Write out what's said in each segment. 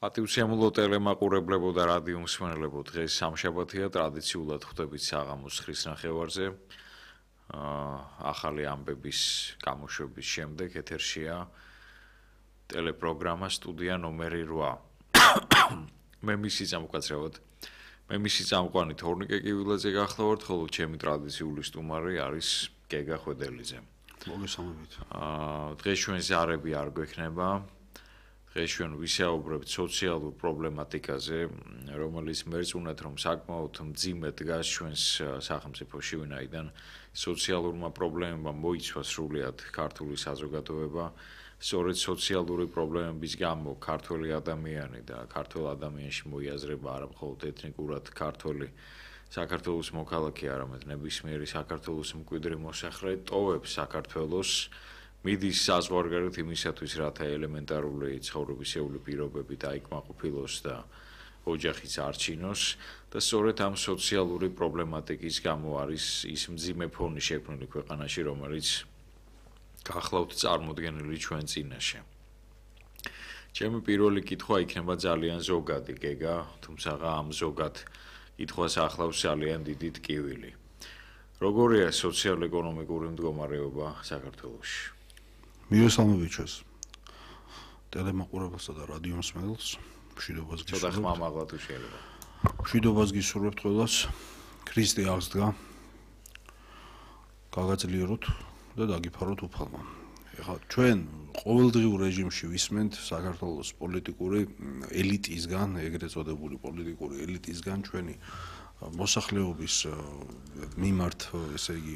პატივსიამოვნო ტელემაყურებლებო და რადიო მსმენელებო, დღეს სამშაბათია, ტრადიციულად ხვდებით საღამოს 9:30-ზე. ახალი ამბების გამოშვების შემდეგ ეთერშია ტელეპროგრამა სტუდია ნომერი 8. მე მისი წამყვანი თორნიკე კივილაძე გახლავართ, ხოლო ჩემი ტრადიციული სტუმარი არის გეგა ხვედელიძე. მოგესალმებით. დღეს ჩვენ ზარები არ გვექნება. დღეს ჩვენ ვისაუბრებთ სოციალურ პრობლემატიკაზე, რომელიც მერწმუნეთ, რომ საკმაოდ მძიმე დგას ჩვენს სახელმწიფოში, ვინაიდან სოციალურმა პრობლემებმა მოიცვა სრულად ქართული საზოგადოება. სწორედ სოციალური პრობლემების გამო ქართველი ადამიანი და ქართველ ადამიანში მოიაზრება არა მხოლოდ ეთნიკურად ქართველი საქართველოს მოქალაქე, არამედ ნებისმიერი საქართველოს მკვიდრი მოსახლე ტოვებს საქართველოს. მიდის საზღვარგარეთ იმისათვის, რათა ელემენტარული ცხოვრებისეული პირობები დაიკმაყოფილოს და ოჯახიც არჩინოს და სწორედ ამ სოციალური პრობლემატიკის გამო არის ის მძიმე ფონი შექმნილი ქვეყანაში, რომელიც გახლავთ წარმოდგენილი ჩვენ წინაშე. ჩემი პირველი კითხვა იქნება ძალიან ზოგადი, გეგა, თუმცა ამ ზოგად კითხვას ახლავს ძალიან დიდი ტკივილი. როგორია სოციალ-ეკონომიკური მდგომარეობა საქართველოში? მივესალმებით ჩვენს ტელემაყურებელსა და რადიო მსმენელს. მშვიდობას გისურვებთ. ცოტა ხმამაღლა თუ შეიძლება. მშვიდობას გისურვებთ ყველას. ქრისტე აღსდგა. გაგაძლიეროთ და დაგიფაროთ უფალმა. ეხლა ჩვენ ყოველდღიურ რეჟიმში ვისმენთ საქართველოს პოლიტიკური ელიტისგან, ეგრეთ წოდებული პოლიტიკური ელიტისგან ჩვენი მოსახლეობის მიმართ, ესე იგი,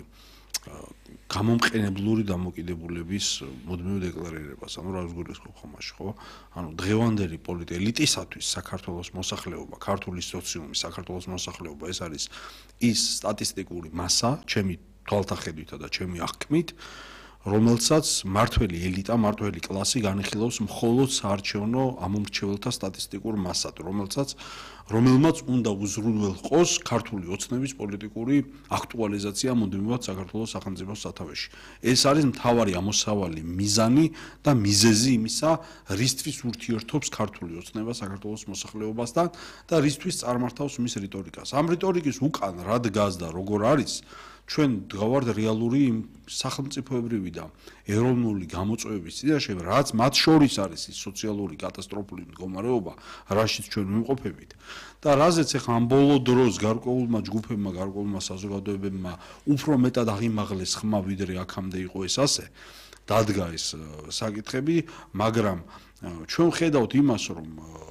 გამომყენებლური დამოკიდებულების მუდმივ დეკლარირებას, ანუ რა ვსგულისხმობ ხომაში, ხო? ანუ დღევანდელი პოლიტიკური ელიტისათვის საქართველოს მოსახლეობა, ქართული სოციუმი, საქართველოს მოსახლეობა, ეს არის ის სტატისტიკური მასა, ჩემი თვალთახედვითა და ჩემი აღქმით, რომელსაც მართველი ელიტა, მართველი კლასი განიხილავს მხოლოდ საარჩევნო ამომრჩეველთა სტატისტიკურ მასად, რომელმაც უნდა უზრუნველყოს ქართული ოცნების პოლიტიკური აქტუალიზაცია მუდმივად საქართველოს სახელმწიფოს სათავეში. ეს არის მთავარი ამოსავალი მიზანი და მიზეზი იმისა, რისთვის ურთიერთობს ქართული ოცნება საქართველოს მოსახლეობასთან და რისთვის წარმართავს მის რიტორიკას. ამ რიტორიკის უკან რა დგას და როგორ არის, ჩვენ ვდგავართ რეალური სახელმწიფოებრივი და ეროვნული გამოწვევების წინაშე, რაც მათ შორის არის ის სოციალური კატასტროფული მდგომარეობა, რაშიც ჩვენ ვიმყოფებით და რაზეც ახლა ამ ბოლო დროს გარკვეულმა ჯგუფებმა, გარკვეულმა საზოგადოებებმა უფრო მეტად აღიმაღლეს ხმა, ვიდრე აქამდე იყო ეს ასე, დადგა ეს საკითხები, მაგრამ ჩვენ ვხედავთ იმას, რომ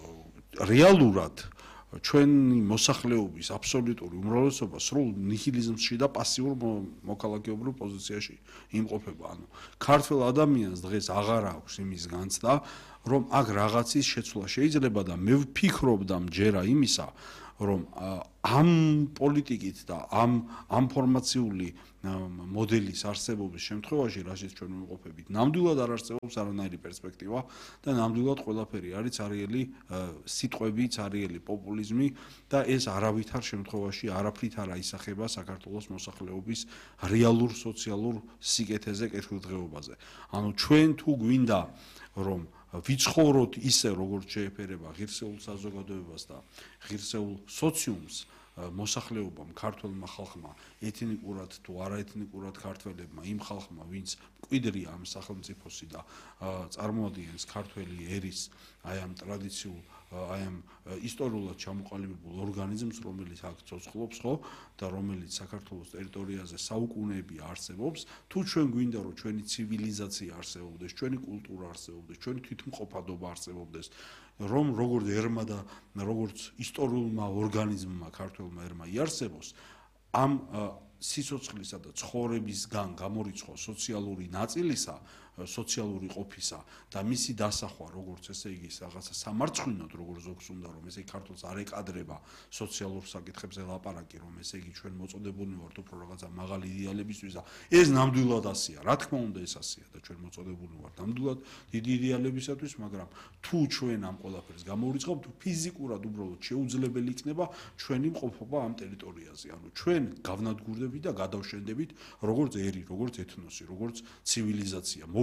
რეალურად ჩვენი მოსახლეობის აბსოლუტური უმრავლესობა სრულ ნიჰილიზმში და პასიურ მოქალაქეობრივ პოზიციაში იმყოფება. ანუ ქართველ ადამიანს დღეს აღარ აქვს იმის განცდა, რომ აქ რაღაცის შეცვლა შეიძლება და მე ვფიქრობ და მჯერა იმისა, რომ ამ პოლიტიკით და ამ ფორმაციული მოდელის არსებობის შემთხვევაში, რაშიც ჩვენ ვიმყოფებით, ნამდვილად არ არსებობს არანაირი პერსპექტივა და ნამდვილად ყველაფერი არის ცარიელი სიტყვები, ცარიელი პოპულიზმი და ეს არავითარ შემთხვევაში არაფრით არ აისახება საქართველოს მოსახლეობის რეალურ სოციალურ სიკეთეზე, კეთილდღეობაზე. ანუ ჩვენ თუ გვინდა რომ ვიცხოვროთ ისე, როგორც შეეფერება ღირსეულ საზოგადოებას და ღირსეულ სოციუმს, მოსახლეობამ, ქართველმა ხალხმა, ეთნიკურად თუ არაეთნიკურად ქართველებმა, იმ ხალხმა, ვინც მკვიდრია ამ სახელმწიფოსი და წარმოადგენს ქართველი ერის აი ამ ტრადიციულ, აი ამ ისტორიულად ჩამოყალიბებულ ორგანიზმს, რომელიც აქ ცოცხლობს, ხო, და რომელიც საქართველოს ტერიტორიაზე საუკუნეები არსებობს, თუ ჩვენ გვინდა რომ ჩვენი ცივილიზაცია არსებობდეს, ჩვენი კულტურა არსებობდეს, ჩვენი თვითმყოფადობა არსებობდეს, რომ როგორც ერმა და როგორც ისტორიულმა ორგანიზმმა ქართველმა ერმა იარსებოს, ამ სიცოცხლისა და ცხოვრებისგან გამორიცხვა სოციალური ნაწილისა, სოციალური ყოფისა და მისი დასახვა, როგორც ესე იგი რაღაცა სამარცხვინოდ, როგორც ზოგს უნდა რომ ესე იგი ქართულს არ ეკადრება სოციალურ საკითხებზე ლაპარაკი, რომ ესე იგი ჩვენ მოწოდებულნი ვართ უფრო რაღაცა მაღალი იდეალებისთვის და ეს ნამდვილად ასეა. რა თქმა უნდა ეს ასეა და ჩვენ მოწოდებულნი ვართ ნამდვილად დიდი იდეალებისათვის, მაგრამ თუ ჩვენ ამ ყველაფერს გამოვიწყობთ, ფიზიკურად უბრალოდ შეუძლებელი იქნება ჩვენი მყოფობა ამ ტერიტორიაზე. ანუ ჩვენ გავნადგურდებით და გადავშენდებით როგორც ერი, როგორც ეთნოსი, როგორც ცივილიზაცია.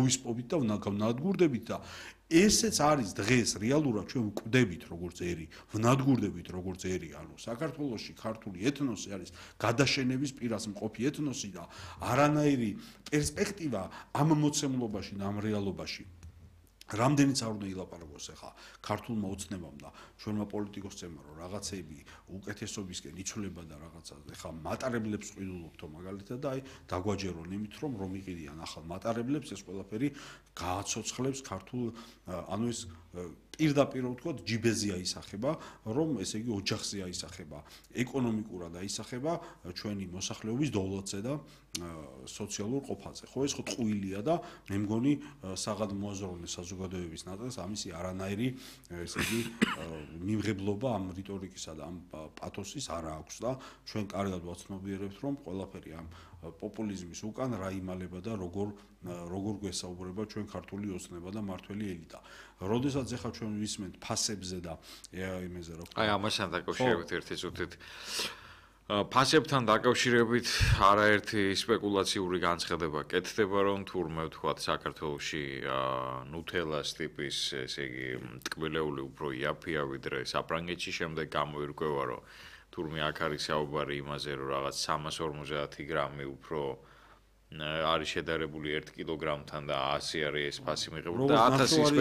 მოვისპობით და ვნადგურდებით და ესეც არის დღეს რეალურად ჩვენ ვკვდებით როგორც ერი, ვნადგურდებით როგორც ერი, ანუ საქართველოში ქართული ეთნოსი არის გადაშენების პირას მყოფი ეთნოსი და არანაირი პერსპექტივა ამ მოცემულობაში და ამ რეალობაში რამდენიც არ უნდა ილაპარაკოს ახლა ქართულმა ოცნებამ და ჩვენმა პოლიტიკოსებმა რომ რაღაცები უკეთესობისკენ იცვლება და რაღაცა ახლა მატარებლებს ყიდულობთო მაგალითად და აი დაგვაჯერონ იმით რომ იყიდიან ახალ მატარებლებს ეს ყველაფერი გააცოცხლებს ქართულ ანუ ეს პირდაპირ ვთქვათ ჯიბეზე აისახება რომ ესე იგი ოჯახზე აისახება ეკონომიკურად აისახება ჩვენი მოსახლეობის დოლოძე და სოციალურ ყოფაზე ხო ეს ხო ტყუილია და მე მგონი საღად მოაზროვნე საზოგადოების ნაწილს ამისი არანაირი ესე იგი მიმღებლობა ამ რიტორიკისა და ამ პათოსის არ აქვს და ჩვენ კარგად ვაცნობიერებთ რომ ყველაფერი ამ პოპულიზმის უკან რა იმალება და როგორ გვესაუბრება ჩვენ ქართული ოცნება და მართველი ელიტა. როდესაც ახლა ჩვენ ვისმენთ ფასებზე და იმეზე რა აი ამასთან დაკავშირებით ერთი წუთით ფასებთან დაკავშირებით არაერთი სპეკულაციური განცხადება კეთდება რომ თურმე ვთქვათ საქართველოში ნუთელას ტიპის ესე იგი ტკბილეული უფრო იაფია ვიდრე საფრანგეთში შემდეგ გამოირკვევა რომ თურმე აქ არის საუბარი იმაზე რომ რაღაც 350 გრამი უფრო არის შედარებული 1 კილოგრამთან და 100 არის ეს ფასი მიღებული და 1000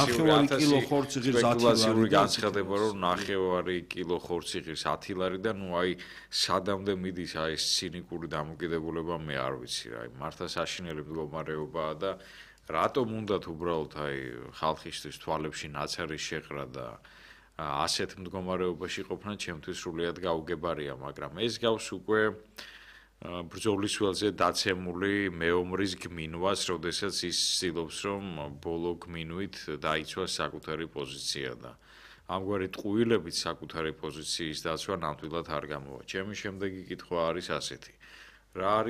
სპეკულაციური განცხადება რომ 9 კილო ხორცი ღირს 10 ლარი და ნუ აი სადამდე მიდის აი ეს ცინიკური დამოკიდებულება მე არ ვიცი რა აი მართლა საშინელი მდგომარეობაა და რატომ უნდათ უბრალოდ აი ხალხისთვის თვალებში ნაცარის შეყრა და ასეთ მდგომარეობაში ყოფნა ჩემთვის სრულიად გაუგებარია მაგრამ ეს გავს უკვე ბრძოლის ველზე დაცემული მეომრის გმინვას, როდესაც ის ცდილობს რომ ბოლო გმინვით დაიცვას საკუთარი პოზიცია და ამგვარი ტყუილებით საკუთარი პოზიციის დაცვა ნამდვილად არ გამოვა. ჩემი შემდეგი კითხვა არის ასეთი. რა